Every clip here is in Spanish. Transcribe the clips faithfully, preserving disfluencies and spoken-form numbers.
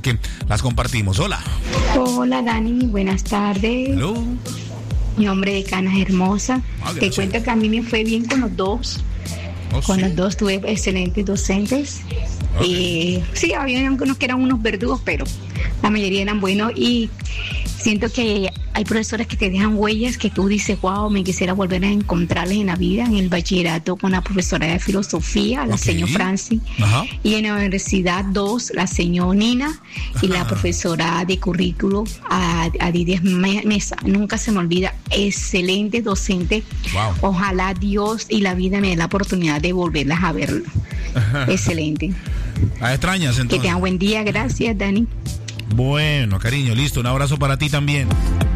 que las compartimos. Hola. Hola, Dani, buenas tardes. Hello. Mi nombre es Canas Hermosa. Ah, Te cuento que a mí me fue bien con los dos. Oh, con ¿sí? los dos tuve excelentes docentes. Okay. Eh, sí, había algunos que eran unos verdugos, pero la mayoría eran buenos y siento que hay profesores que te dejan huellas que tú dices, wow, me quisiera volver a encontrarles en la vida. En el bachillerato con la profesora de filosofía, la Okay. señora Francis, Ajá. y en la universidad dos, la señora Nina y la Ajá. profesora de currículo, a, a Didier Mesa. Nunca se me olvida, excelente docente. Wow. Ojalá Dios y la vida me dé la oportunidad de volverlas a ver. Excelente. Ah, extrañas Que entonces. tengan buen día. Gracias, Dani. Bueno, cariño, listo. Un abrazo para ti también.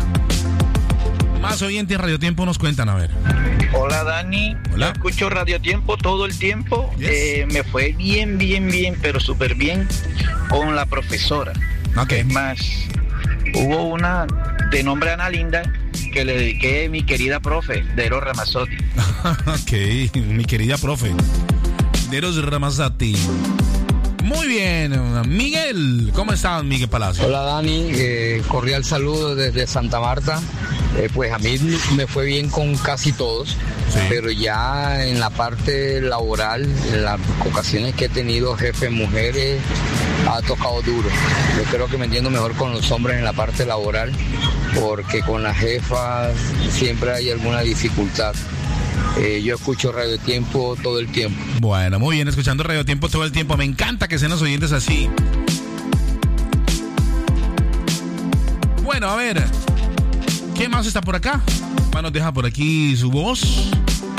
Más oyentes en Radio Tiempo nos cuentan, a ver. Hola, Dani. Hola. Yo escucho Radio Tiempo todo el tiempo. Yes. Eh, me fue bien, bien, bien, pero súper bien con la profesora. Ok. Es más, hubo una de nombre Ana Linda que le dediqué a mi querida profe, Dero Ramazzotti. Ok, mi querida profe. Deros Ramazzotti. Muy bien, Miguel. ¿Cómo estás, Miguel Palacio? Hola Dani, eh, cordial saludo desde Santa Marta. Eh, pues a mí me fue bien con casi todos, Sí. pero ya en la parte laboral, en las ocasiones que he tenido jefes mujeres, ha tocado duro. Yo creo que me entiendo mejor con los hombres en la parte laboral, porque con las jefas siempre hay alguna dificultad. Eh, yo escucho Radio Tiempo todo el tiempo. Bueno, muy bien, escuchando Radio Tiempo todo el tiempo. Me encanta que sean los oyentes así. Bueno, a ver, ¿qué más está por acá? Nos deja por aquí su voz.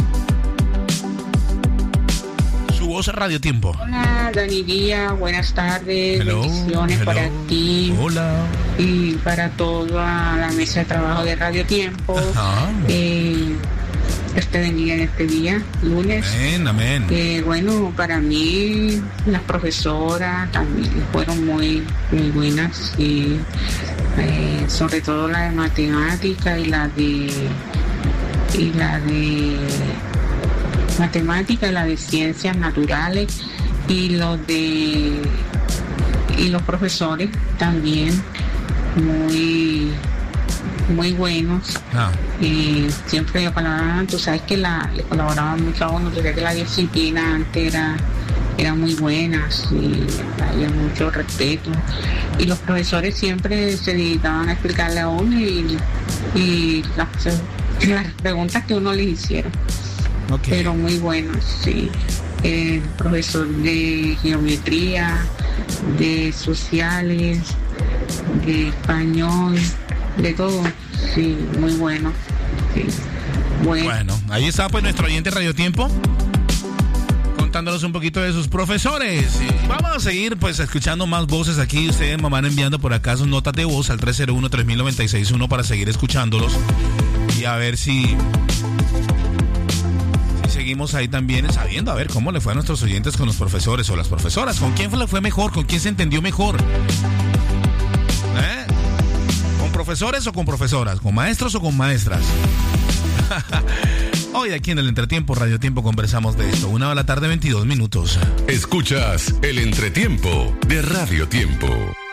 Su voz a Radio Tiempo. Hola, Dani Díaz, buenas tardes, Hello, bendiciones hello. para ti Hola. y para toda la mesa de trabajo de Radio Tiempo. Ajá. Eh, Dios te bendiga en este día, lunes. Amén, amén. Eh, bueno, para mí las profesoras también fueron muy, muy buenas, y eh, sobre todo la de matemática y la de y la de matemática y la de ciencias naturales, y los de y los profesores también muy muy buenos. Ah, Y siempre le colaboraban, tú sabes que la, le colaboraban mucho a uno, tú sabes que la disciplina antes era, era muy buena, y había mucho respeto, y los profesores siempre se dedicaban a explicarle a uno y, y las, las preguntas que uno les hiciera, ok. pero muy buenos, sí. El profesor de geometría, de sociales, de español, de todo, sí, muy bueno. Sí. Bueno. Bueno, ahí está pues nuestro oyente Radio Tiempo contándonos un poquito de sus profesores. Y vamos a seguir pues escuchando más voces aquí. Ustedes me van enviando por acá sus notas de voz al tres cero uno, tres mil noventa y seis uno para seguir escuchándolos y a ver si, si seguimos ahí también sabiendo a ver cómo le fue a nuestros oyentes con los profesores o las profesoras. ¿Con quién le fue mejor? ¿Con quién se entendió mejor? ¿Eh? ¿Con profesores o con profesoras? ¿Con maestros o con maestras? Hoy aquí en el Entretiempo Radio Tiempo conversamos de esto. Una de la tarde, veintidós minutos. Escuchas el Entretiempo de Radio Tiempo.